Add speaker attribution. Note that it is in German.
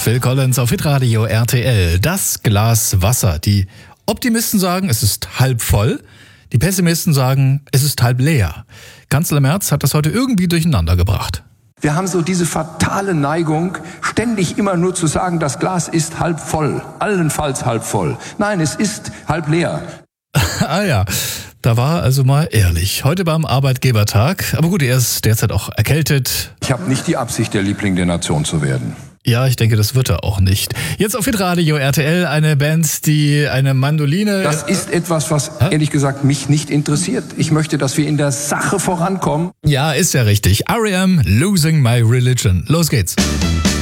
Speaker 1: Phil Collins auf Hitradio RTL. Das Glas Wasser. Die Optimisten sagen, es ist halb voll. Die Pessimisten sagen, es ist halb leer. Kanzler Merz hat das heute irgendwie durcheinander gebracht.
Speaker 2: Wir haben so diese fatale Neigung, ständig immer nur zu sagen, das Glas ist halb voll, allenfalls halb voll. Nein, es ist halb leer.
Speaker 1: Ah ja, da war er also mal ehrlich. Heute beim Arbeitgebertag. Aber gut, er ist derzeit auch erkältet.
Speaker 2: Ich habe nicht die Absicht, der Liebling der Nation zu werden.
Speaker 1: Ja, ich denke, das wird er auch nicht. Jetzt auf Hitradio RTL eine Band, die eine Mandoline...
Speaker 2: Das ist etwas, was ehrlich gesagt mich nicht interessiert. Ich möchte, dass wir in der Sache vorankommen.
Speaker 1: Ja, ist ja richtig. R.E.M. Losing My Religion. Los geht's.